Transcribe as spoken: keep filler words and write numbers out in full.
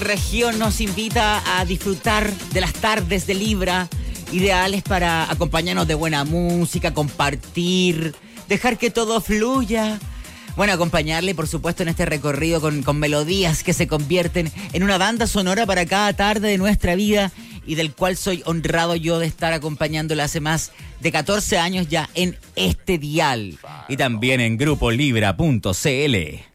Región nos invita a disfrutar de las tardes de Libra, ideales para acompañarnos de buena música, compartir, dejar que todo fluya. Bueno, acompañarle, por supuesto, en este recorrido con, con melodías que se convierten en una banda sonora para cada tarde de nuestra vida y del cual soy honrado yo de estar acompañándola hace más de catorce años ya en este dial y también en grupo libra punto c l.